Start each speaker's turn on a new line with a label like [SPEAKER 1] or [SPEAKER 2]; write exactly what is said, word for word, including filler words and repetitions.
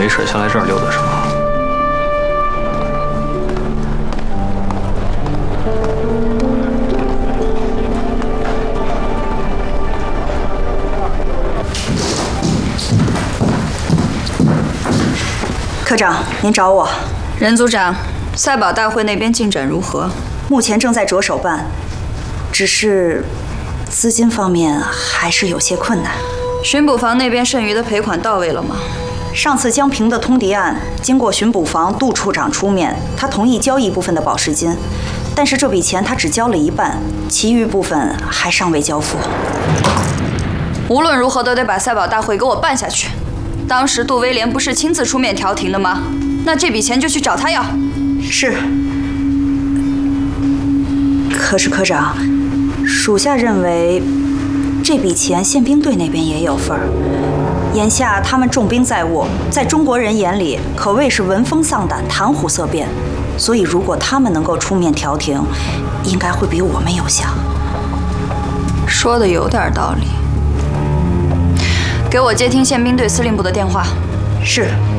[SPEAKER 1] 事先来这儿溜达是吗？
[SPEAKER 2] 科长，您找我。
[SPEAKER 3] 任组长，赛宝大会那边进展如何？
[SPEAKER 2] 目前正在着手办，只是资金方面还是有些困难。
[SPEAKER 3] 巡捕房那边剩余的赔款到位了吗？
[SPEAKER 2] 上次江平的通敌案，经过巡捕房杜处长出面，他同意交一部分的保释金，但是这笔钱他只交了一半，其余部分还尚未交付。
[SPEAKER 3] 无论如何都得把赛宝大会给我办下去。当时杜威廉不是亲自出面调停的吗？那这笔钱就去找他要。
[SPEAKER 2] 是。可是科长，属下认为这笔钱宪兵队那边也有份儿。眼下他们重兵在握，在中国人眼里可谓是闻风丧胆、谈虎色变，所以如果他们能够出面调停，应该会比我们有效。
[SPEAKER 3] 说的有点道理。给我接听宪兵队司令部的电话。
[SPEAKER 2] 是。